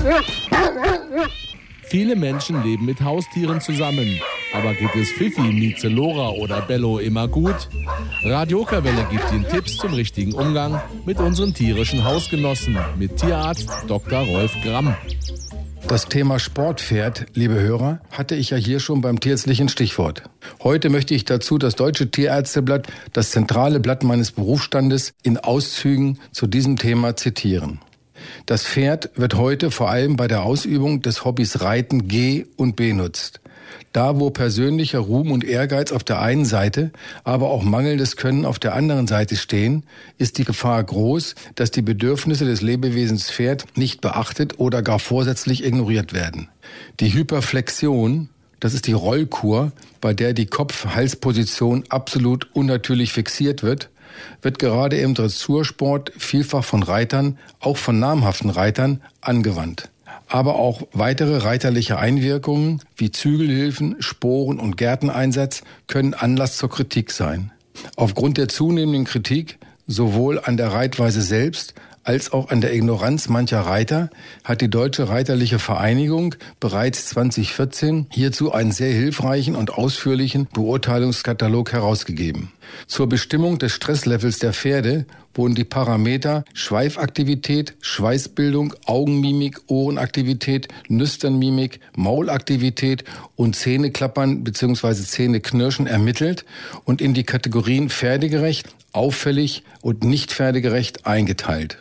Viele Menschen leben mit Haustieren zusammen. Aber geht es Fifi, Mieze, Lora oder Bello immer gut? Radio Okerwelle gibt Ihnen Tipps zum richtigen Umgang mit unseren tierischen Hausgenossen. Mit Tierarzt Dr. Rolf Gramm. Das Thema Sportpferd, liebe Hörer, hatte ich ja hier schon beim tierärztlichen Stichwort. Heute möchte ich dazu das Deutsche Tierärzteblatt, das zentrale Blatt meines Berufsstandes, in Auszügen zu diesem Thema zitieren. Das Pferd wird heute vor allem bei der Ausübung des Hobbys Reiten G und benutzt. Da, wo persönlicher Ruhm und Ehrgeiz auf der einen Seite, aber auch mangelndes Können auf der anderen Seite stehen, ist die Gefahr groß, dass die Bedürfnisse des Lebewesens Pferd nicht beachtet oder gar vorsätzlich ignoriert werden. Die Hyperflexion, das ist die Rollkur, bei der die Kopf-Hals-Position absolut unnatürlich fixiert wird gerade im Dressursport vielfach von Reitern, auch von namhaften Reitern, angewandt. Aber auch weitere reiterliche Einwirkungen wie Zügelhilfen, Sporen und Gärteneinsatz können Anlass zur Kritik sein. Aufgrund der zunehmenden Kritik sowohl an der Reitweise selbst als auch an der Ignoranz mancher Reiter hat die Deutsche Reiterliche Vereinigung bereits 2014 hierzu einen sehr hilfreichen und ausführlichen Beurteilungskatalog herausgegeben. Zur Bestimmung des Stresslevels der Pferde wurden die Parameter Schweifaktivität, Schweißbildung, Augenmimik, Ohrenaktivität, Nüsternmimik, Maulaktivität und Zähneklappern bzw. Zähneknirschen ermittelt und in die Kategorien pferdegerecht, auffällig und nicht pferdegerecht eingeteilt.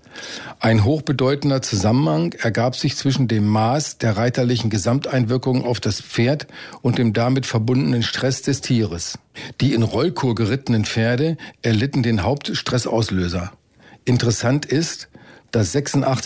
Ein hochbedeutender Zusammenhang ergab sich zwischen dem Maß der reiterlichen Gesamteinwirkungen auf das Pferd und dem damit verbundenen Stress des Tieres. Die in Rollkur gerittenen Pferde erlitten den Hauptstressauslöser. Interessant ist, dass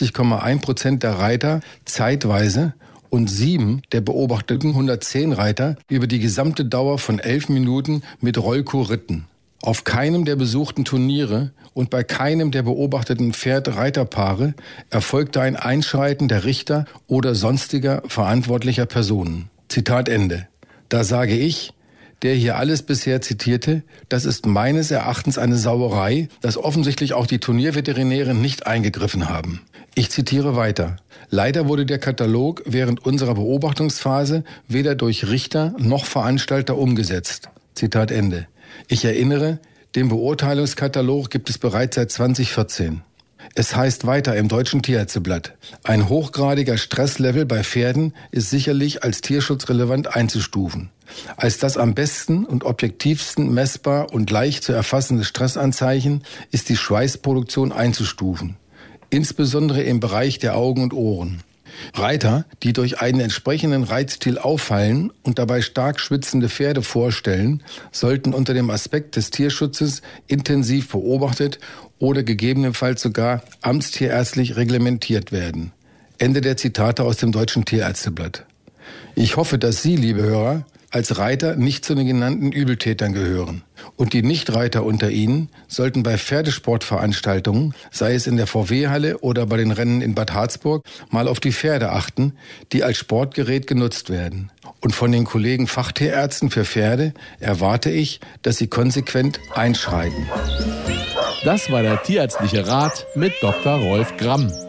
86,1% der Reiter zeitweise und 7 der beobachteten 110 Reiter über die gesamte Dauer von 11 Minuten mit Rollkur ritten. Auf keinem der besuchten Turniere und bei keinem der beobachteten Pferd-Reiterpaare erfolgte ein Einschreiten der Richter oder sonstiger verantwortlicher Personen. Zitat Ende. Da sage ich, der hier alles bisher zitierte, das ist meines Erachtens eine Sauerei, dass offensichtlich auch die Turnierveterinäre nicht eingegriffen haben. Ich zitiere weiter. Leider wurde der Katalog während unserer Beobachtungsphase weder durch Richter noch Veranstalter umgesetzt. Zitat Ende. Ich erinnere, den Beurteilungskatalog gibt es bereits seit 2014. Es heißt weiter im Deutschen Tierärzteblatt, ein hochgradiger Stresslevel bei Pferden ist sicherlich als tierschutzrelevant einzustufen. Als das am besten und objektivsten messbar und leicht zu erfassende Stressanzeichen ist die Schweißproduktion einzustufen, insbesondere im Bereich der Augen und Ohren. Reiter, die durch einen entsprechenden Reitstil auffallen und dabei stark schwitzende Pferde vorstellen, sollten unter dem Aspekt des Tierschutzes intensiv beobachtet oder gegebenenfalls sogar amtstierärztlich reglementiert werden. Ende der Zitate aus dem Deutschen Tierärzteblatt. Ich hoffe, dass Sie, liebe Hörer, als Reiter nicht zu den genannten Übeltätern gehören. Und die Nichtreiter unter Ihnen sollten bei Pferdesportveranstaltungen, sei es in der VW-Halle oder bei den Rennen in Bad Harzburg, mal auf die Pferde achten, die als Sportgerät genutzt werden. Und von den Kollegen Fachtierärzten für Pferde erwarte ich, dass sie konsequent einschreiten. Das war der tierärztliche Rat mit Dr. Rolf Gramm.